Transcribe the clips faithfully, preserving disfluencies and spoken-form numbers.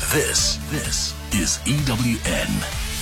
This, this is E W N.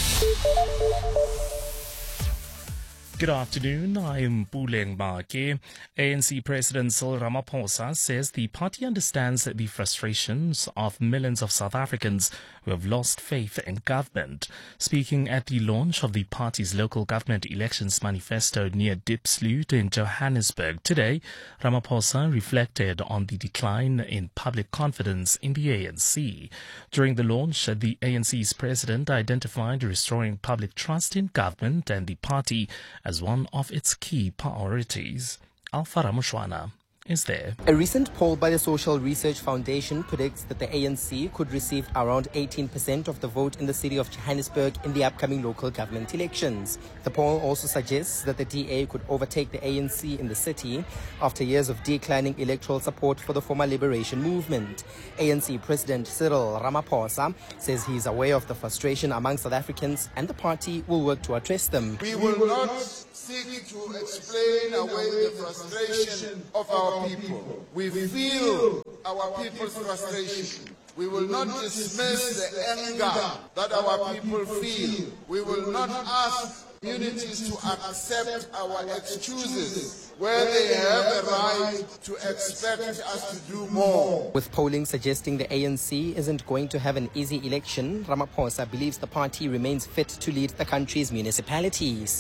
Good afternoon, I am Puleng Bake. A N C President Cyril Ramaphosa says the party understands the frustrations of millions of South Africans who have lost faith in government. Speaking at the launch of the party's local government elections manifesto near Diepsloot in Johannesburg today, Ramaphosa reflected on the decline in public confidence in the A N C. During the launch, the A N C's president identified restoring public trust in government and the party as one of its key priorities. Alpha Ramushwana is there. A recent poll by the Social Research Foundation predicts that the A N C could receive around eighteen percent of the vote in the city of Johannesburg in the upcoming local government elections. The poll also suggests that the D A could overtake the A N C in the city after years of declining electoral support for the former liberation movement. A N C President Cyril Ramaphosa says he is aware of the frustration among South Africans and the party will work to address them. We will not seek to explain away the frustration of our people. We feel our people's frustration. We will not dismiss the anger that our people feel. We will not ask communities to accept our excuses where they have a right to expect us to do more. With polling suggesting the A N C isn't going to have an easy election, Ramaphosa believes the party remains fit to lead the country's municipalities.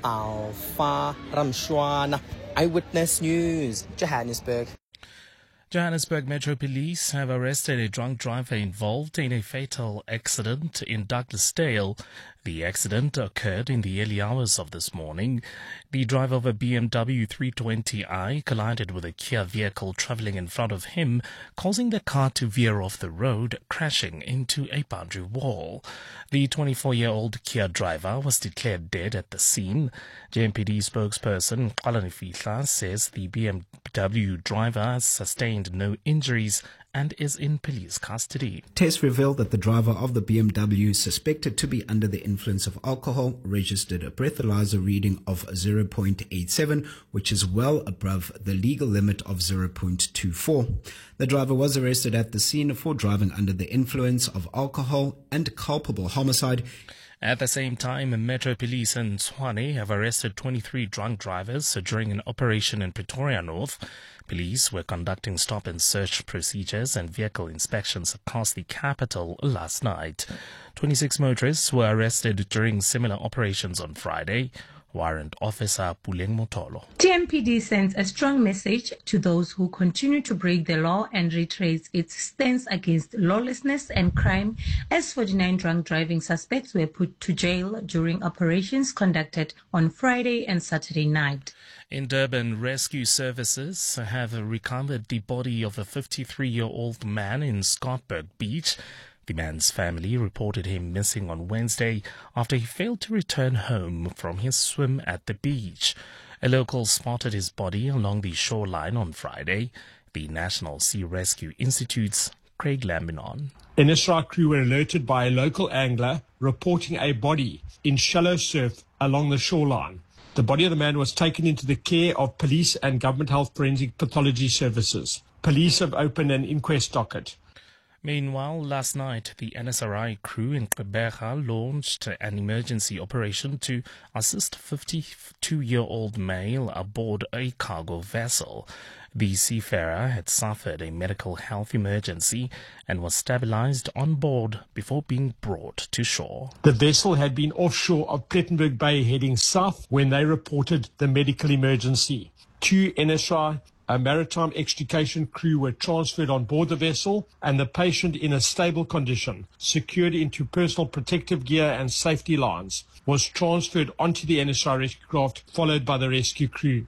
Alpha Ramshwana, Eyewitness News, Johannesburg. Johannesburg Metro Police have arrested a drunk driver involved in a fatal accident in Douglasdale. The accident occurred in the early hours of this morning. The driver of a B M W three twenty i collided with a Kia vehicle travelling in front of him, causing the car to veer off the road, crashing into a boundary wall. The twenty-four-year-old Kia driver was declared dead at the scene. J M P D spokesperson Xalani Fihla says the B M W driver sustained no injuries and is in police custody. Tests revealed that the driver of the B M W, suspected to be under the influence of alcohol, registered a breathalyzer reading of zero point eight seven, which is well above the legal limit of zero point two four. The driver was arrested at the scene for driving under the influence of alcohol and culpable homicide. At the same time, Metro Police in Tshwane have arrested twenty-three drunk drivers during an operation in Pretoria North. Police were conducting stop and search procedures and vehicle inspections across the capital last night. twenty-six motorists were arrested during similar operations on Friday. Warrant Officer Puleng Motolo. T M P D sends a strong message to those who continue to break the law and reiterates its stance against lawlessness and crime, as forty-nine drunk driving suspects were put to jail during operations conducted on Friday and Saturday night. In Durban, rescue services have recovered the body of a fifty-three-year-old man in Scottburg Beach. The man's family reported him missing on Wednesday after he failed to return home from his swim at the beach. A local spotted his body along the shoreline on Friday. The National Sea Rescue Institute's Craig Lambinon. N S R crew were alerted by a local angler reporting a body in shallow surf along the shoreline. The body of the man was taken into the care of police and government health forensic pathology services. Police have opened an inquest docket. Meanwhile, last night, the N S R I crew in Gqeberha launched an emergency operation to assist a fifty-two-year-old male aboard a cargo vessel. The seafarer had suffered a medical health emergency and was stabilized on board before being brought to shore. The vessel had been offshore of Plettenberg Bay heading south when they reported the medical emergency. Two N S R I A maritime extrication crew were transferred on board the vessel and the patient, in a stable condition, secured into personal protective gear and safety lines, was transferred onto the N S R I rescue craft, followed by the rescue crew.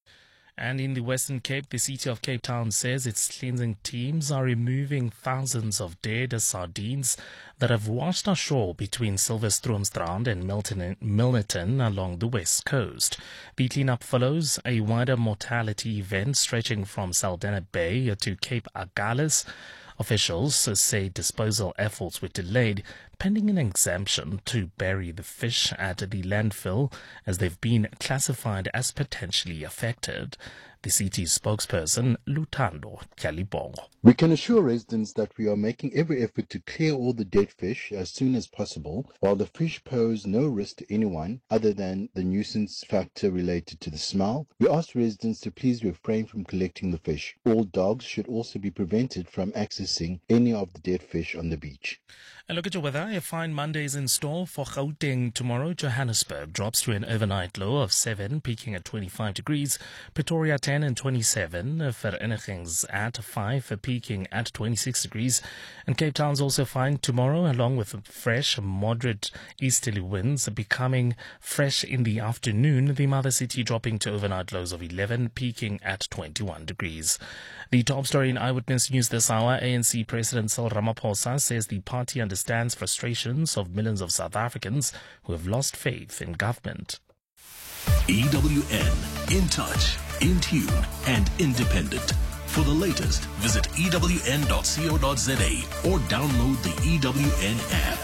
And in the Western Cape, the city of Cape Town says its cleansing teams are removing thousands of dead sardines that have washed ashore between Silverstromstrand and Milton, Milnerton along the west coast. The cleanup follows a wider mortality event stretching from Saldanha Bay to Cape Agulhas. Officials say disposal efforts were delayed pending an exemption to bury the fish at the landfill as they've been classified as potentially affected. The C T spokesperson, Luthando Kalibongo. We can assure residents that we are making every effort to clear all the dead fish as soon as possible, while the fish pose no risk to anyone other than the nuisance factor related to the smell. We ask residents to please refrain from collecting the fish. All dogs should also be prevented from accessing any of the dead fish on the beach. And look at your weather. A fine Monday is in store for Gauteng tomorrow. Johannesburg drops to an overnight low of seven, peaking at twenty-five degrees. Pretoria ten and twenty-seven. Vereenigings at five, peaking at twenty-six degrees. And Cape Town's also fine tomorrow, along with fresh, moderate easterly winds becoming fresh in the afternoon. The mother city dropping to overnight lows of eleven, peaking at twenty-one degrees. The top story in Eyewitness News this hour. A N C President Cyril Ramaphosa says the party understands frustrations of millions of South Africans who have lost faith in government. E W N, in touch, in tune, and independent. For the latest, visit E W N dot co dot za or download the E W N app.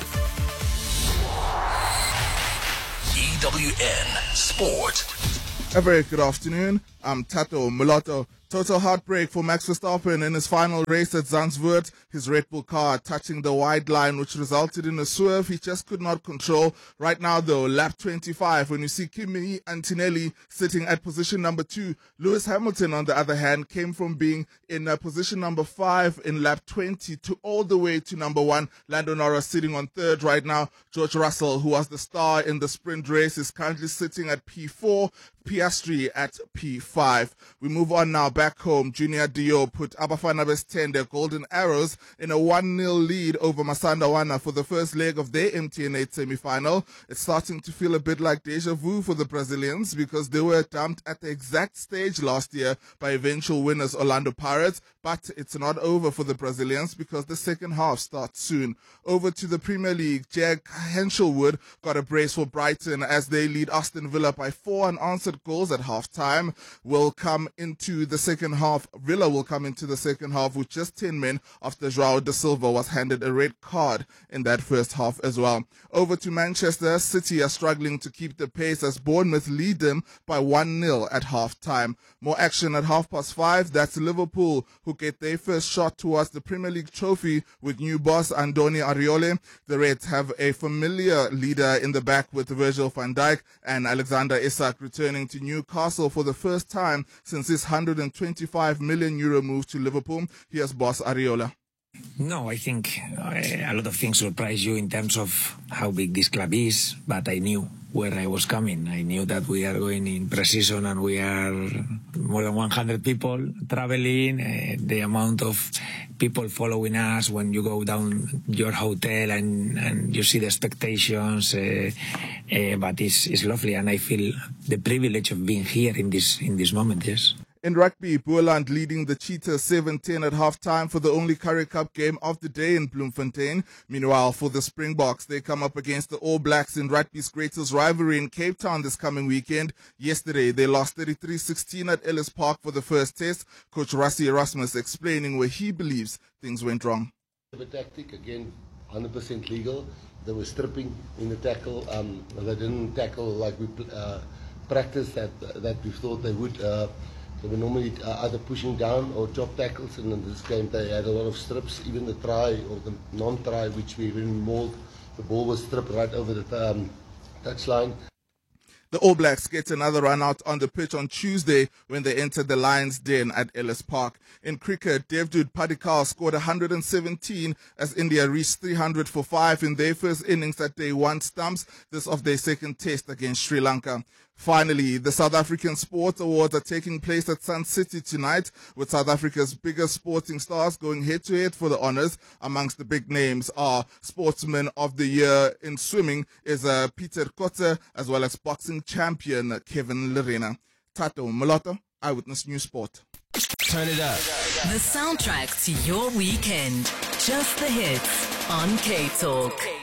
E W N Sport. A very good afternoon. I'm Tato Mulatto. Total heartbreak for Max Verstappen in his final race at Zandvoort. His Red Bull car touching the wide line, which resulted in a swerve he just could not control. Right now, though, lap twenty-five, when you see Kimi Antonelli sitting at position number two. Lewis Hamilton, on the other hand, came from being in uh, position number five in lap twenty to all the way to number one. Lando Norris sitting on third right now. George Russell, who was the star in the sprint race, is currently sitting at P four. Piastri at P five. We move on now back home. Junior Dio put Abafana West-ten, their Golden Arrows, in a one nil lead over Masandawana for the first leg of their M T N eight semi-final. It's starting to feel a bit like deja vu for the Brazilians because they were dumped at the exact stage last year by eventual winners Orlando Pirates. But it's not over for the Brazilians because the second half starts soon. Over to the Premier League. Jack Henshelwood got a brace for Brighton as they lead Aston Villa by four unanswered goals at half-time. Will come into the second half. Villa will come into the second half with just ten men after João da Silva was handed a red card in that first half as well. Over to Manchester. City are struggling to keep the pace as Bournemouth lead them by one nil at half-time. More action at half past five. That's Liverpool, who get their first shot towards the Premier League trophy with new boss Andoni Ariole. The Reds have a familiar leader in the back with Virgil van Dijk and Alexander Isak returning to Newcastle for the first time since his one hundred twenty-five million euro move to Liverpool. Here's boss Ariola. No, I think uh, a lot of things surprise you in terms of how big this club is, but I knew where I was coming. I knew that we are going in pre-season and we are more than one hundred people traveling. Uh, the amount of people following us when you go down your hotel and, and you see the expectations, uh, uh, but it's, it's lovely, and I feel the privilege of being here in this in this moment, yes. In rugby, Boerland leading the Cheetahs seven ten at half-time for the only Currie Cup game of the day in Bloemfontein. Meanwhile, for the Springboks, they come up against the All Blacks in rugby's greatest rivalry in Cape Town this coming weekend. Yesterday, they lost thirty-three sixteen at Ellis Park for the first test. Coach Rassie Erasmus explaining where he believes things went wrong. The tactic, again, one hundred percent legal. They were stripping in the tackle. Um, they didn't tackle like we uh, practiced that, that we thought they would. Uh, They were normally uh, either pushing down or drop tackles, and in this game they had a lot of strips. Even the try or the non-try, which we really mauled, the ball was stripped right over the um, touchline. The All Blacks get another run out on the pitch on Tuesday when they enter the Lions' Den at Ellis Park. In cricket, Devdutt Padikkal scored one hundred seventeen as India reached three hundred for five in their first innings at day one stumps, this of their second test against Sri Lanka. Finally, the South African Sports Awards are taking place at Sun City tonight, with South Africa's biggest sporting stars going head-to-head for the honours. Amongst the big names are Sportsman of the Year in swimming is uh, Peter Kotze, as well as boxing champion Kevin Lerena. Tato Mulatto, Eyewitness News Sport. Turn it up. The soundtrack to your weekend. Just the hits on K Talk.